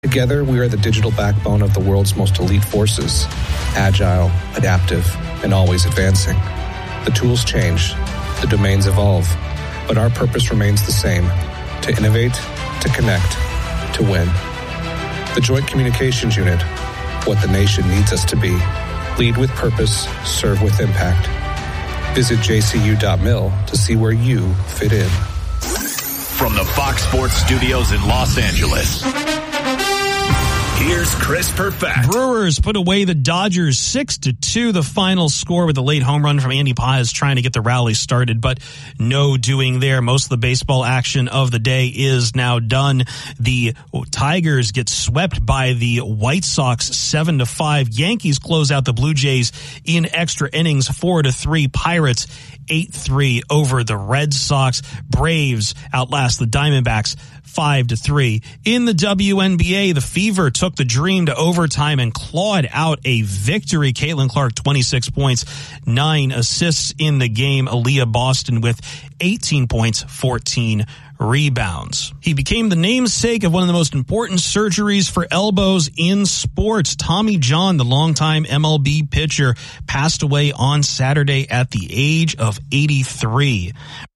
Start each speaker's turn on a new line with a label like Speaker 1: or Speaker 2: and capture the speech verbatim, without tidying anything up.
Speaker 1: Together, we are the digital backbone of the world's most elite forces, agile, adaptive, and always advancing. The tools change, the domains evolve, but our purpose remains the same: to innovate, to connect, to win. The Joint Communications Unit, what the nation needs us to be. Lead with purpose, serve with impact. Visit j c u dot mil to see where you fit in.
Speaker 2: From the Fox Sports Studios in Los Angeles, here's Chris Perfett.
Speaker 3: Brewers put away the Dodgers six to two, the final score, with a late home run from Andy Paz trying to get the rally started, but no doing there. Most of the baseball action of the day is now done. The Tigers get swept by the White Sox seven to five. Yankees close out the Blue Jays in extra innings four to three. Pirates eight three over the Red Sox. Braves outlast the Diamondbacks five to three. In the W N B A, the Fever took the Dream to overtime and clawed out a victory. Caitlin Clark, twenty-six points, nine assists in the game. Aaliyah Boston with eighteen points, fourteen rebounds. He became the namesake of one of the most important surgeries for elbows in sports. Tommy John, the longtime M L B pitcher, passed away on Saturday at the age of eighty-three.